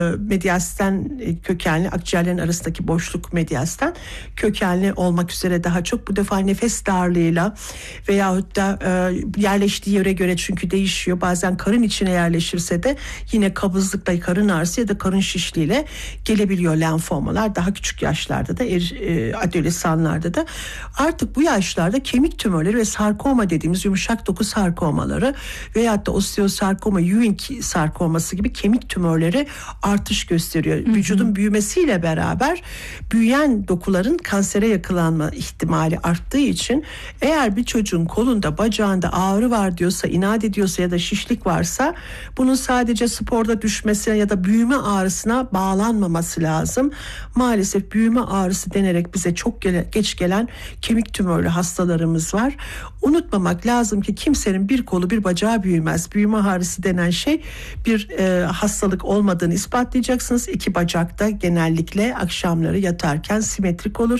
Medyasten kökenli, akciğerlerin arasındaki boşluk medyasten kökenli olmak üzere daha çok, bu defa nefes darlığıyla veyahut da yerleştiği yere göre, çünkü değişiyor. Bazen karın içine yerleşirse de yine kabızlıkla, karın ağrısı ya da karın şişliğiyle gelebiliyor lenfomalar. Daha küçük yaşlarda da adolesanlarda da. Artık bu yaşlarda kemik tümörleri ve sarkoma dediğimiz yumuşak doku sarkomaları veyahut da osteosarkoma, Ewing sarkoması gibi kemik tümörleri artış gösteriyor. Vücudun büyümesiyle beraber büyüyen dokuların kansere yakalanma ihtimali arttığı için, eğer bir çocuğun kolunda, bacağında ağrı var diyorsa, inat ediyorsa ya da şişlik varsa, bunun sadece sporda düşmesine ya da büyüme ağrısına bağlanmaması lazım. Maalesef büyüme ağrısı denerek bize çok geç gelen kemik tümörlü hastalarımız var. Unutmamak lazım ki kimsenin bir kolu bir bacağı büyümez. Büyüme ağrısı denen şey bir hastalık olmadığını ispatlayacaksınız. İki bacakta genellikle akşamları yatarken simetrik olur.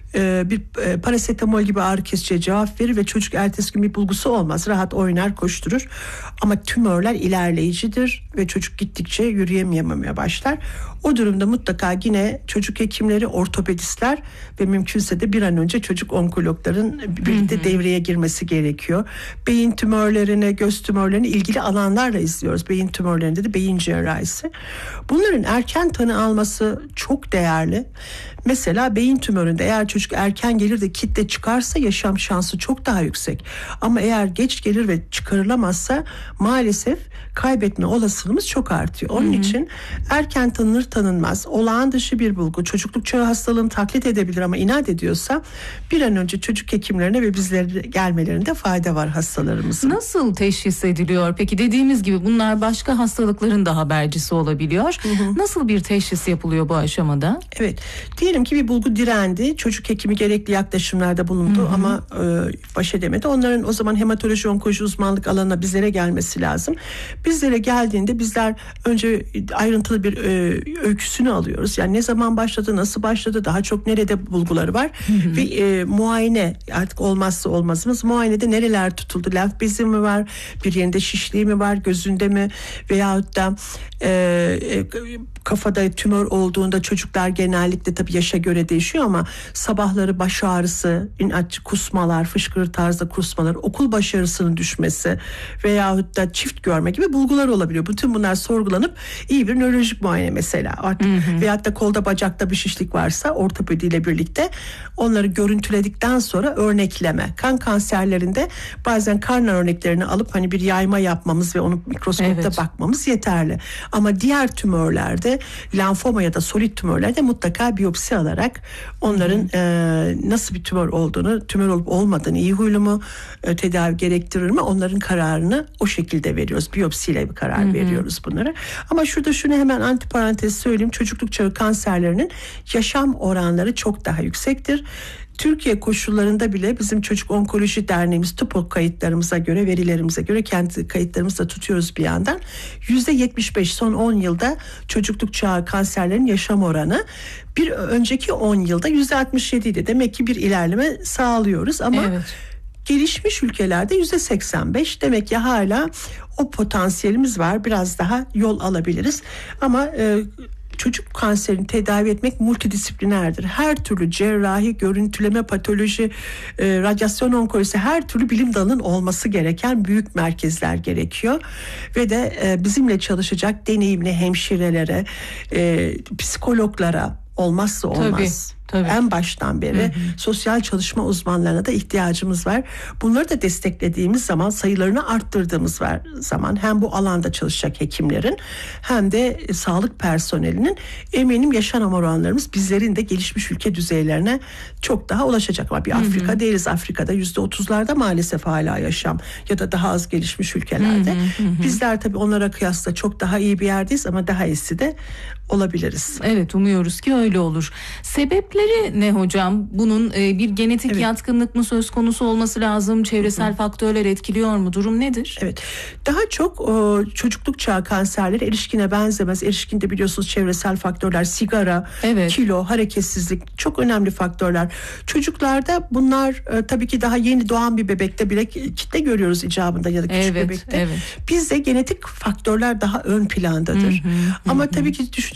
Bir parasetamol gibi ağrı kesiciye cevap verir ve çocuk ertesi gün bir bulgusu olmaz. Rahat oynar, koşturur. Ama tümörler ilerleyicidir ve çocuk gittikçe yürüyememeye başlar. O durumda mutlaka yine çocuk hekimleri, ortopedistler ve mümkünse de bir an önce çocuk onkologların birlikte devreye girmesi gerekiyor. Beyin tümörlerine, göz tümörlerine ilgili alanlarla izliyoruz. Beyin tümörlerinde de beyin cerrahisi. Bunların erken tanı alması çok değerli. Mesela beyin tümöründe eğer çocuk erken gelir de kitle çıkarsa yaşam şansı çok daha yüksek. Ama eğer geç gelir ve çıkarılamazsa maalesef kaybetme olasılığımız çok artıyor. Onun için erken tanınır tanınmaz, olağan dışı bir bulgu, çocukluk çağı hastalığını taklit edebilir ama inat ediyorsa bir an önce çocuk hekimlerine ve bizlere gelmelerinde fayda var hastalarımızın. Nasıl teşhis ediliyor? Peki dediğimiz gibi bunlar başka hastalıkların da habercisi olabiliyor. Nasıl bir teşhis yapılıyor bu aşamada? Evet, diyelim ki bir bulgu direndi, çocuk hekimi gerekli yaklaşımlarda bulundu ama baş edemedi. Onların o zaman hematoloji onkoloji uzmanlık alanına bizlere gelmesi lazım. Bizlere geldiğinde bizler önce ayrıntılı bir öyküsünü alıyoruz. Yani ne zaman başladı, nasıl başladı, daha çok nerede bulguları var ve muayene artık olmazsa olmazımız. Muayenede nereler tutuldu, lenf bezi mi var, bir yerinde şişliği mi var, gözünde mi, veyahut da kafada tümör olduğunda çocuklar genellikle tabii yaşa göre değişiyor ama sabahları baş ağrısı, inatçı kusmalar, fışkırır tarzda kusmalar, okul başarısının düşmesi veyahut da çift görme gibi bulgular olabiliyor. Bütün bunlar sorgulanıp iyi bir nörolojik muayene mesela veyahut da kolda bacakta bir şişlik varsa ortopediyle birlikte onları görüntüledikten sonra örnekleme. Kan kanserlerinde bazen karın örneklerini alıp hani bir yayma yapmamız ve onu mikroskopta bakmamız yeterli. Ama diğer tümörlerde, lenfoma ya da solit tümörlerde mutlaka biyopsi alarak onların nasıl bir tümör olduğunu, tümör olup olmadığını, iyi huylu mu, tedavi gerektirir mi, onların kararını o şekilde veriyoruz. Biyopsiyle bir karar veriyoruz bunlara. Ama şurada şunu hemen antiparantez söyleyeyim. Çocukluk çağı kanserlerinin yaşam oranları çok daha yüksektir. Türkiye koşullarında bile bizim Çocuk Onkoloji Derneğimiz TUPOK kayıtlarımıza göre, verilerimize göre, kendi kayıtlarımızı da tutuyoruz bir yandan. %75 son 10 yılda çocukluk çağı kanserlerin yaşam oranı, bir önceki 10 yılda %67 idi. Demek ki bir ilerleme sağlıyoruz ama gelişmiş ülkelerde %85, demek ki hala o potansiyelimiz var. Biraz daha yol alabiliriz ama çocuk kanserini tedavi etmek multidisiplinerdir. Her türlü cerrahi, görüntüleme, patoloji, radyasyon onkolojisi, her türlü bilim dalının olması gereken büyük merkezler gerekiyor. Ve de bizimle çalışacak deneyimli hemşirelere, psikologlara olmazsa olmaz. Tabii. En baştan beri sosyal çalışma uzmanlarına da ihtiyacımız var. Bunları da desteklediğimiz zaman, sayılarını arttırdığımız zaman hem bu alanda çalışacak hekimlerin hem de sağlık personelinin, eminim yaşam oranlarımız bizlerin de gelişmiş ülke düzeylerine çok daha ulaşacak. Ama bir Afrika değiliz. Afrika'da %30'larda maalesef hala yaşam ya da daha az gelişmiş ülkelerde. Bizler tabii onlara kıyasla çok daha iyi bir yerdeyiz ama daha iyisi de olabiliriz. Evet, umuyoruz ki öyle olur. Sebepleri ne hocam? Bunun bir genetik yatkınlık mı söz konusu olması lazım? Çevresel faktörler etkiliyor mu? Durum nedir? Evet. Daha çok çocukluk çağı kanserleri erişkine benzemez. Erişkinde biliyorsunuz çevresel faktörler, sigara, kilo, hareketsizlik çok önemli faktörler. Çocuklarda bunlar tabii ki daha yeni doğan bir bebekte bile kitle görüyoruz icabında ya da küçük bebekte. Bizde genetik faktörler daha ön plandadır. Ama tabii ki